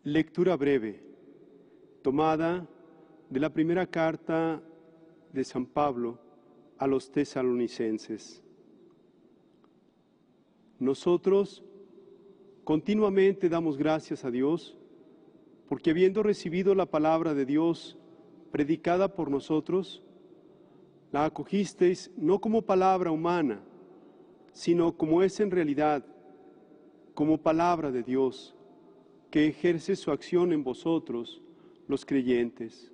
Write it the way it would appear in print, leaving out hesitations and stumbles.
Lectura breve, tomada de la primera carta de San Pablo a los tesalonicenses. Nosotros continuamente damos gracias a Dios, porque habiendo recibido la palabra de Dios predicada por nosotros, la acogisteis no como palabra humana, sino como es en realidad, como palabra de Dios, que ejerce su acción en vosotros, los creyentes.